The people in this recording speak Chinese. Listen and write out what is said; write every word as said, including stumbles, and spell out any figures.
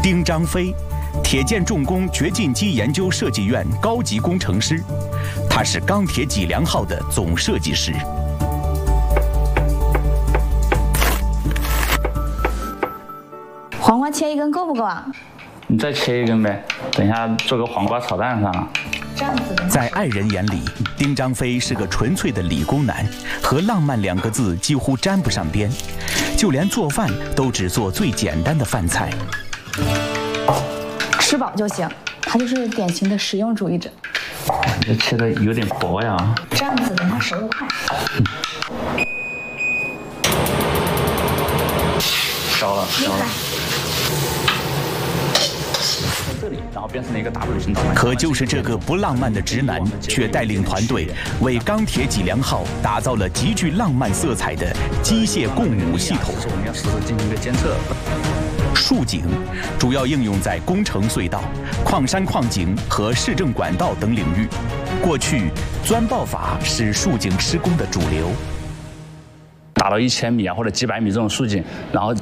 丁章飞，铁建重工掘进机研究设计院高级工程师，他是钢铁脊梁号的总设计师。 黄瓜切一根够不够啊？ 你再切一根呗，等一下做个黄瓜炒蛋算了。 这样子的。 在爱人眼里，丁章飞是个纯粹的理工男，和浪漫两个字几乎沾不上边，就连做饭都只做最简单的饭菜。 吃饱就行，他就是典型的实用主义者。 你这切的有点薄呀。 这样子等它熟得快。 嗯烧了，烧了。这里，然后变成了一个 W 型导弹。 可就是这个不浪漫的直男，却带领团队为钢铁脊梁号打造了极具浪漫色彩的机械共舞系统。 我们要实时进行一个监测。 竖井主要应用在工程隧道、矿山矿井和市政管道等领域。过去，钻爆法是竖井施工的主流。 打到一千米啊或者几百米这种竖井，然后